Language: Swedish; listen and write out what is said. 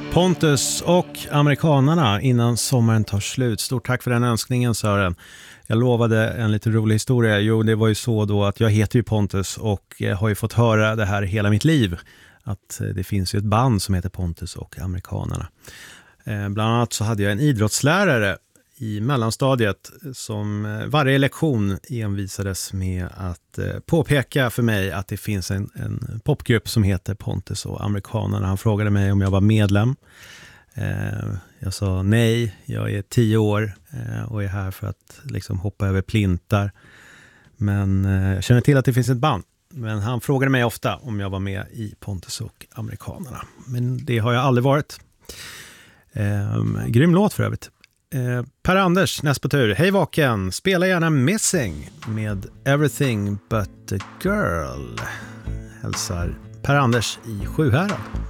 Pontus och amerikanarna innan sommaren tar slut. Stort tack för den önskningen, Sören. Jag lovade en lite rolig historia. Jo, det var ju så då att jag heter ju Pontus och har ju fått höra det här hela mitt liv. Att det finns ju ett band som heter Pontus och amerikanarna. Bland annat så hade jag en idrottslärare i mellanstadiet som varje lektion envisades med att påpeka för mig att det finns en popgrupp som heter Pontus och amerikanarna. Han frågade mig om jag var medlem. Jag sa nej, jag är 10 år och är här för att liksom hoppa över plintar. Men jag känner till att det finns ett band. Men han frågade mig ofta om jag var med i Pontus och amerikanarna. Men det har jag aldrig varit. Grym låt för övrigt. Per-Anders, näst på tur. Hej Vaken, spela gärna Missing med Everything But The Girl. Hälsar Per-Anders i Sjuhärad.